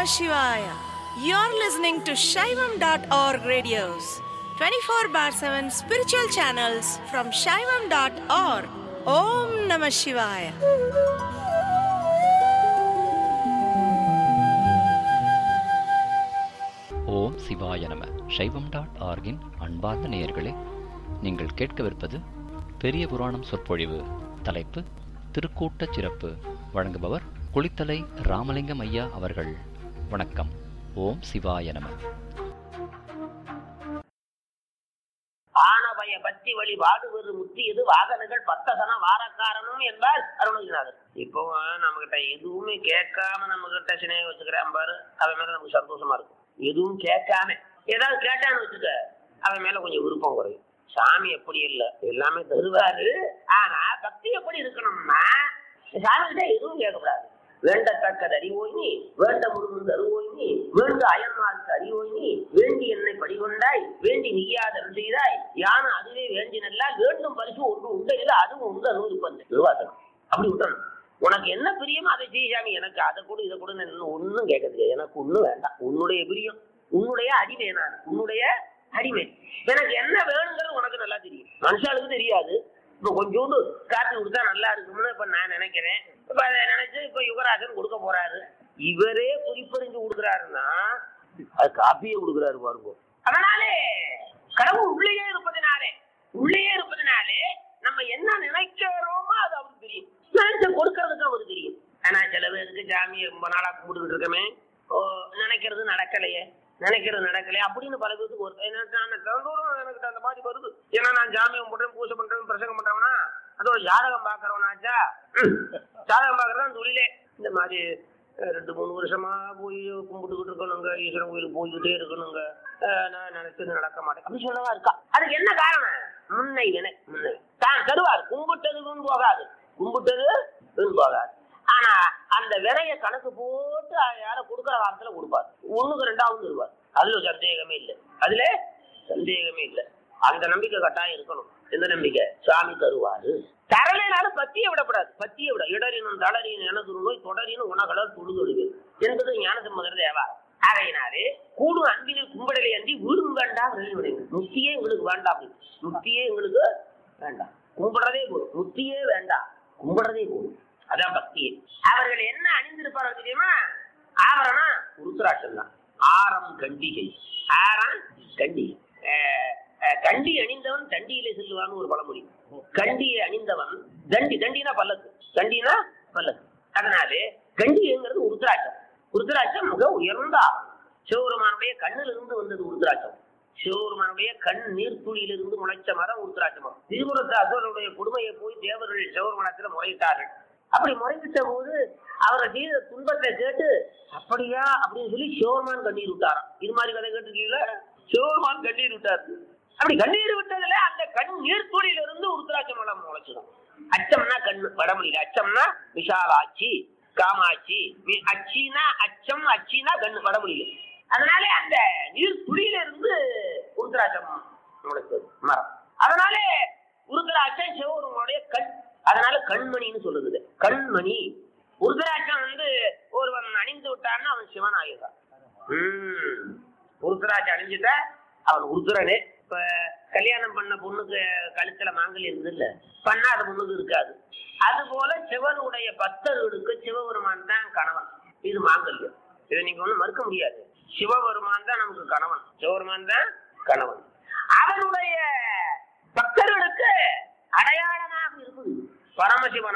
Namah Shivaya. You're listening to Shaivam.org radios, 24 bar 7 spiritual channels from Shaivam.org. Om Namah Shivaya. ஓம் சிவாய நம. சைவம்.org-இன் அன்பார்ந்த நேயர்களே, நீங்கள் கேட்கவிருப்பது பெரிய புராணம் சொற்பொழிவு. தலைப்பு திருக்கூட்டச் சிறப்பு. வழங்குபவர் குளித்தலை ராமலிங்கம் ஐயா அவர்கள். வணக்கம். ஓம் சிவாய நம. ஆனபய பத்தி வழி வாடுவது முத்தியது வாகனங்கள் பத்தசன வாரக்காரனும் என்பார் அருணகிரிநாதர். இப்போ நம்ம கிட்ட எதுவுமே கேட்காம நம்ம கிட்ட சினையை வச்சுக்கிறான் பாரு, அவன் மேல நமக்கு சந்தோஷமா இருக்கும். எதுவும் கேட்காம ஏதாவது கேட்டான்னு வச்சுக்க, அவன் மேல கொஞ்சம் விருப்பம் குறையும். சாமி எப்படி இல்லை, எல்லாமே தருவாரு. ஆனா பக்தி எப்படி இருக்கணும்னா, சாமி கிட்ட எதுவும் கேட்கக்கூடாது. வேண்டத்தக்கது அறிவோய், வேண்ட முருகன் தருவோய், வேண்டு அயன்மாருக்கு அறிவோய், வேண்டி என்னை படிகொண்டாய், வேண்டி நீயாத செய்தாய், யானை அதுவே வேண்டி நல்லால் வேண்டும் பரிசு ஒன்று உண்டையில் அதுவும் உண்ட 100 பந்து நிர்வாசனம். அப்படி விட்டணும். உனக்கு என்ன பிரியமோ அதை செய்யாமி, எனக்கு அதை கூட இதை கூட ஒன்னும் கேட்கறது, எனக்கு ஒண்ணும் வேண்டாம். உன்னுடைய பிரியம், உன்னுடைய அடிமை, நான் உன்னுடைய அடிமை. எனக்கு என்ன வேணுங்கிறது உனக்கு நல்லா தெரியும், மனுஷாளுக்கு தெரியாது. இப்ப கொஞ்சோண்டு காப்பி கொடுத்தா நல்லா இருக்கும்னு இப்ப நான் நினைக்கிறேன். இப்ப அதை நினைச்சு இப்ப யுவராஜன் கொடுக்க போறாரு. இவரே குறிப்பறிஞ்சு கொடுக்குறாருன்னா அது காப்பியே கொடுக்குறாரு பாருங்க. அதனாலே கடவுள் உள்ளேயே இருப்பதனாலே நம்ம என்ன நினைக்கிறோமோ அது அவருக்கு தெரியும், நினைச்ச கொடுக்கறதுக்கு அவருக்கு தெரியும். ஆனா சில பேருக்கு சாமியை ரொம்ப நாளா கும்பிட்டுக்கிட்டு இருக்கமே, நினைக்கிறது நடக்கலையே அப்படின்னு பல பேருக்கு ஒரு எனக்கு அந்த மாதிரி வருது. ஏன்னா நான் ஜாமியம் பண்றேன், பூஜை பண்றேன், பிரசங்கம் பண்றவனா, அதோட ஜாதகம் பாக்குறவனாச்சா, ஜாதகம் பாக்குறதான் தொழிலே. இந்த மாதிரி 2-3 வருஷமா போய் கும்பிட்டுக்கிட்டு இருக்கணுங்க, ஈஸ்வரன் கோயிலுக்கு போய்கிட்டே இருக்கணுங்க, நான் நினைச்சது நடக்க மாட்டேன் அப்படின்னு சொல்லவா இருக்கா. அதுக்கு என்ன காரணம்? முன்னை தான் தருவார். கும்பிட்டது வீண் போகாது. ஆனா அந்த வினைய கணக்கு போட்டு யார கொடுக்கற காலத்துல கொடுப்பார். 1க்கு 2வது தருவார். அதுல சந்தேகமே இல்லை. அந்த நம்பிக்கை கட்டாயம் இருக்கணும். எந்த நம்பிக்கை? சாமி தருவாரு. தரலைனாலும் பத்தியை விடப்படாது. இடறினும் தளரினும் எனது நோய் தொடரினும் உணகலர் தொழுதொழுது என்பது ஞானசம்பந்தர் தேவாரம். ஆகையினாலே கூடும் அன்பினில் கும்பிடலை அன்றி வீடும் வேண்டாம். முத்தியே எங்களுக்கு வேண்டாம். கும்பிடுறதே போதும். முத்தியே வேண்டாம், கும்பிடுறதே போதும். அதான் பக்தியே. அவர்கள் என்ன அணிந்திருப்பார்கள் தெரியுமா? ஆபரணம் உருத்திராட்சம் தான். கண்டி அணிந்தவன் தண்டியிலே செல்லுவான்னு ஒரு பழமொழி. கண்டியை அணிந்தவன் தண்டினா பல்லக்கு. அதனாலே கண்டிங்கிறது உருத்திராட்சம் மிக உயர்ந்த ஆபரணம். சிவபெருமானுடைய கண்ணிலிருந்து வந்தது உருத்திராட்சம். சிவபெருமானுடைய கண் நீர்த்துளியிலிருந்து முளைச்ச மரம் உருத்திராட்சம். திரிபுரத்து அசுரனுடைய கொடுமையை போய் தேவர்கள் சிவபெருமானத்துல முறையிட்டார்கள். அப்படி முறைவிட்ட போது அவர்கள் செய்த துன்பத்தை கேட்டு அப்படியா அப்படின்னு சொல்லி சிவபெருமான் கண்ணீர் விட்டாராம். இது மாதிரி கதை கேட்டிருக்கீங்களா? சிவபெருமான் கண்ணீர் விட்டார். அப்படி கண்ணீர் விட்டதுல அந்த கண் நீர்த்துளியிலிருந்து உருத்திராட்ச மலம் முளைச்சிடும். அச்சம்னா கண் வடமொழியில, அச்சம்னா விஷாலாட்சி, காமாட்சி. அச்சினா கண் வடமொழியில. அதனாலே அந்த நீர் துளியிலிருந்து உருத்திராட்சம் முளைச்சது மரம். அதனாலே உருத்திராட்சம் சிவபெருமானுடைய கண். அதனால கண்மணின்னு சொல்லுது. கண்மணி உருத்திராட்சம் ஒருவன் அணிந்து விட்டான்னா அவன் சிவன் ஆகிறான். உருத்திராட்சம் அணிஞ்சுட்டா அவன் உருத்திரனே. இப்ப கல்யாணம் பண்ண பொண்ணுக்கு கழுத்துல மாங்கல்யம் இருக்குது இல்ல, பண்ணாத பொண்ணுக்கு இருக்காது. அது போல சிவனுடைய பக்தர்களுக்கு சிவபெருமான் தான் கணவன். இது மாங்கல்யம். இதை நீங்க ஒண்ணும் மறுக்க முடியாது. சிவபெருமான் தான் நமக்கு கணவன். சிவபெருமான் தான் கணவன். அவனுடைய பக்தர்களுக்கு அடையாளமாக இருக்குது பரமசிவன்.